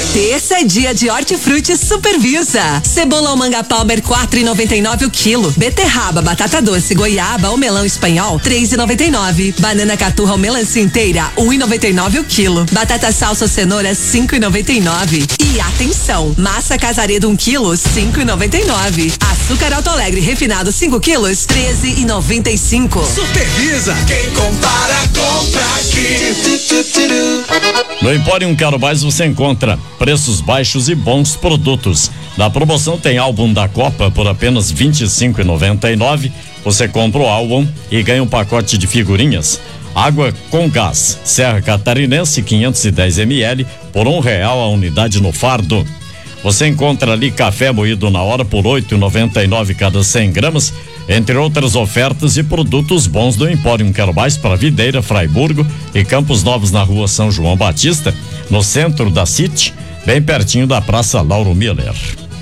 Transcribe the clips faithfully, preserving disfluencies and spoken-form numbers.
Terça é dia de hortifruti Supervisa. Cebola ou manga palmer quatro e noventa e nove o quilo. Beterraba, batata doce, goiaba ou melão espanhol três e noventa e nove. Banana caturra ou melancia inteira um e noventa e nove o quilo. Batata salsa ou cenoura cinco e noventa e nove. E atenção, massa casaredo um quilo cinco e noventa e nove. Açúcar Alto Alegre refinado cinco quilos treze e noventa e cinco. Supervisa, quem compara compra aqui. No Empório Quero Mais você encontra preços baixos e bons produtos. Na promoção tem álbum da Copa por apenas vinte e cinco reais e noventa e nove centavos. Você compra o álbum e ganha um pacote de figurinhas. Água com gás Serra Catarinense quinhentos e dez mililitros por um real a unidade no fardo. Você encontra ali café moído na hora por oito reais e noventa e nove centavos cada cem gramas, entre outras ofertas e produtos bons do Empório Quero Mais para Videira, Fraiburgo e Campos Novos na rua São João Batista, no centro da City, bem pertinho da Praça Lauro Miller.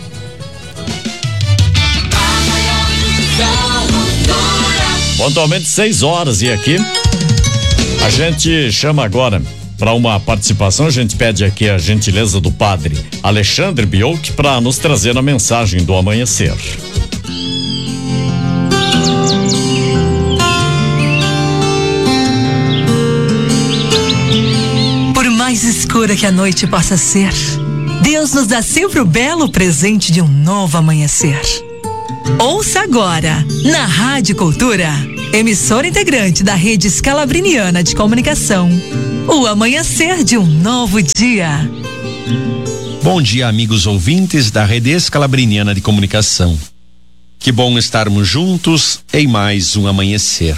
Pontualmente seis horas e aqui a gente chama agora para uma participação, a gente pede aqui a gentileza do padre Alexandre Biolk para nos trazer a mensagem do amanhecer. Por mais escura que a noite possa ser, Deus nos dá sempre o belo presente de um novo amanhecer. Ouça agora, na Rádio Cultura, emissora integrante da Rede Scalabriniana de Comunicação, o amanhecer de um novo dia. Bom dia, amigos ouvintes da Rede Scalabriniana de Comunicação. Que bom estarmos juntos em mais um amanhecer.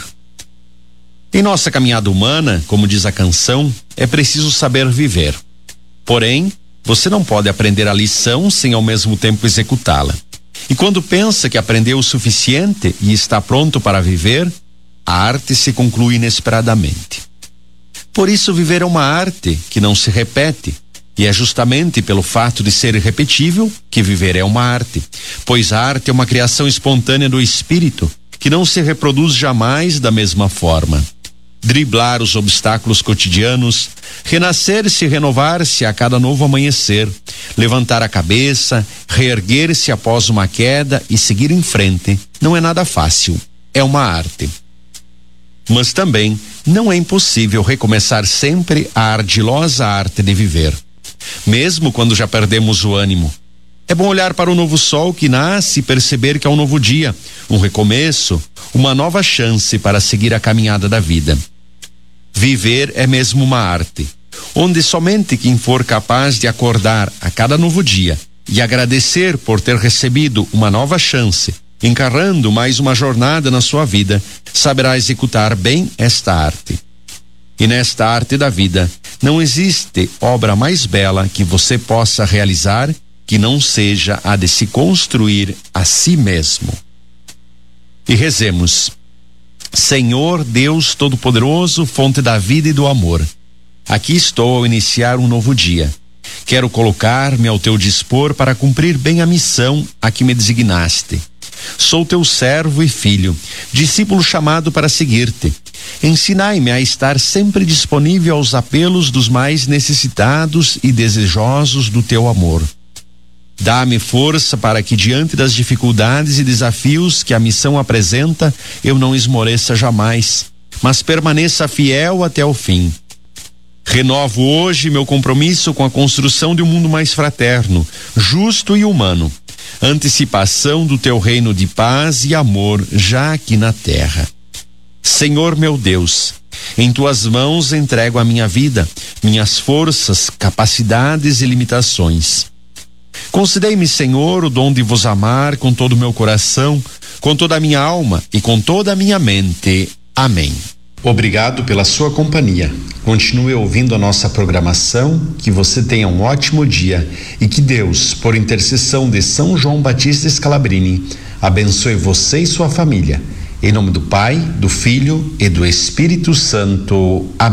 Em nossa caminhada humana, como diz a canção, é preciso saber viver. Porém, você não pode aprender a lição sem ao mesmo tempo executá-la. E quando pensa que aprendeu o suficiente e está pronto para viver, a arte se conclui inesperadamente. Por isso, viver é uma arte que não se repete, e é justamente pelo fato de ser irrepetível que viver é uma arte, pois a arte é uma criação espontânea do espírito que não se reproduz jamais da mesma forma. Driblar os obstáculos cotidianos, renascer-se e renovar-se a cada novo amanhecer, levantar a cabeça, reerguer-se após uma queda e seguir em frente, não é nada fácil, é uma arte. Mas também não é impossível recomeçar sempre a ardilosa arte de viver, mesmo quando já perdemos o ânimo. É bom olhar para o novo sol que nasce e perceber que é um novo dia, um recomeço, uma nova chance para seguir a caminhada da vida. Viver é mesmo uma arte, onde somente quem for capaz de acordar a cada novo dia e agradecer por ter recebido uma nova chance, encarando mais uma jornada na sua vida, saberá executar bem esta arte. E nesta arte da vida, não existe obra mais bela que você possa realizar que não seja a de se construir a si mesmo. E rezemos: Senhor Deus Todo-Poderoso, fonte da vida e do amor, aqui estou ao iniciar um novo dia. Quero colocar-me ao teu dispor para cumprir bem a missão a que me designaste. Sou teu servo e filho, discípulo chamado para seguir-te. Ensinai-me a estar sempre disponível aos apelos dos mais necessitados e desejosos do teu amor. Dá-me força para que, diante das dificuldades e desafios que a missão apresenta, eu não esmoreça jamais, mas permaneça fiel até o fim. Renovo hoje meu compromisso com a construção de um mundo mais fraterno, justo e humano, antecipação do teu reino de paz e amor já aqui na terra. Senhor meu Deus, em tuas mãos entrego a minha vida, minhas forças, capacidades e limitações. Concedei-me, Senhor, o dom de vos amar com todo o meu coração, com toda a minha alma e com toda a minha mente. Amém. Obrigado pela sua companhia. Continue ouvindo a nossa programação, que você tenha um ótimo dia e que Deus, por intercessão de São João Batista Scalabrini, abençoe você e sua família. Em nome do Pai, do Filho e do Espírito Santo. Amém.